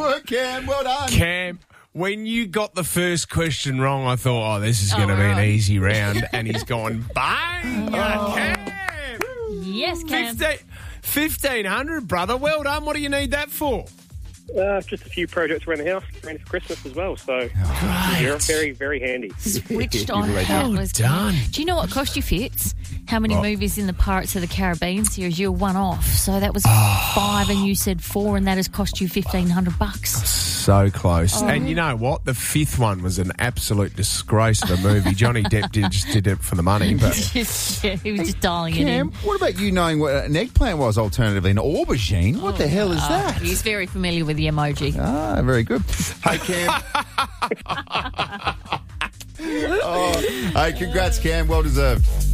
work, Cam. Well done. Cam, when you got the first question wrong, I thought, this is going to be an easy round. And he's gone, bang! Cam! Yes, Cam. 1,500, brother. Well done. What do you need that for? Just a few projects around the house, ready for Christmas as well. So, very, very handy. Switched on. Well done. Do you know what cost you, Fitz? How many movies in the Pirates of the Caribbean series? You're one off. So that was 5 and you said 4 and that has cost you $1,500. So close. And you know what? The 5th one was an absolute disgrace of a movie. Johnny Depp just did it for the money. But He was just dialing it Cam, in. what about you knowing what an eggplant was alternatively? An aubergine? What the hell is that? He's very familiar with the emoji. Ah, very good. Hey, Cam. Hey, congrats, Cam. Well deserved.